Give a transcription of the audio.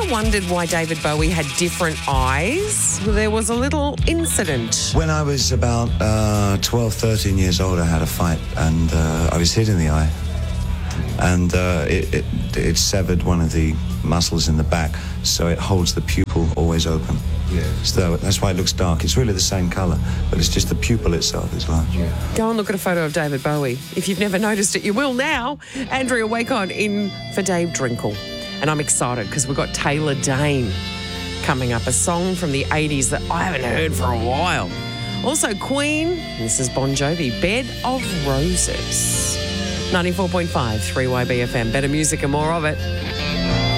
ever wondered why David Bowie had different eyes? There was a little incident. When I was about 12, 13 years old, I had a fight and I was hit in the eye. And it severed one of the muscles in the back, so it holds the pupil always open. Yeah. So that's why it looks dark. It's really the same colour, but it's just the pupil itself is large. Yeah. Go and look at a photo of David Bowie. If you've never noticed it, you will now. Andrea Wacon in for Dave Drinkle. And I'm excited because we've got Taylor Dayne coming up, a song from the 80s that I haven't heard for a while. Also Queen, this is Bon Jovi, Bed of Roses. 94.5, 3YB FM. Better music and more of it.